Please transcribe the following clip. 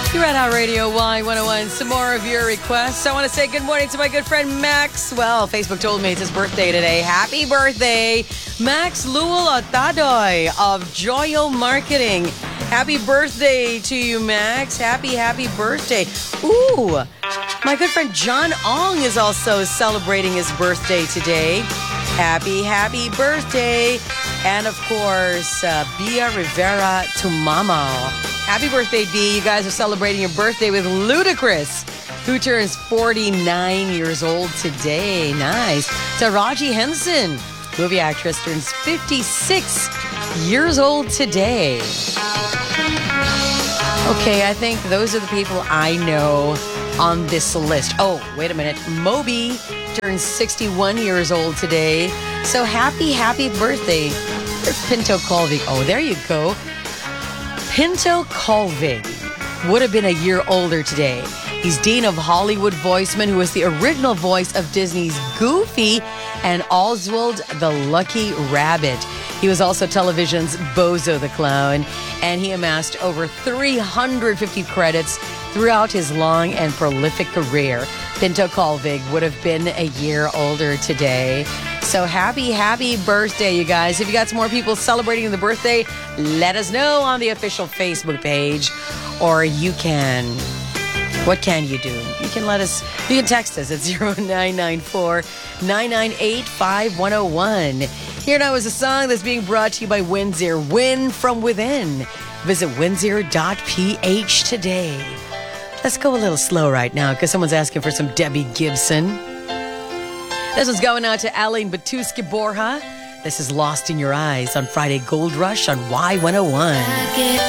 You're at our Radio Y101. Some more of your requests. I want to say good morning to my good friend Max. Well, Facebook told me it's his birthday today. Happy birthday, Max Luel Otadoy of Joyo Marketing. Happy birthday to you, Max. Happy birthday. Ooh, my good friend John Ong is also celebrating his birthday today. Happy birthday. And of course, Bia Rivera Tumamo. Happy birthday, B. You guys are celebrating your birthday with Ludacris, who turns 49 years old today. Nice. Taraji Henson, movie actress, turns 56 years old today. Okay, I think those are the people I know on this list. Oh, wait a minute. Moby turns 61 years old today. So happy birthday. There's Pinto Colvig. Oh, there you go. Pinto Colvig would have been a year older today. He's Dean of Hollywood Voiceman, who was the original voice of Disney's Goofy and Oswald the Lucky Rabbit. He was also television's Bozo the Clown, and he amassed over 350 credits throughout his long and prolific career. Pinto Colvig would have been a year older today. So happy birthday, you guys. If you got some more people celebrating the birthday, let us know on the official Facebook page. Or you can, what can you do? You can text us at 0994-998-5101. Here now is a song that's being brought to you by Windsor. Win from within. Visit windsor.ph today. Let's go a little slow right now because someone's asking for some Debbie Gibson. This one's going out to Aline Batuski Borja. This is Lost in Your Eyes on Friday Gold Rush on Y101.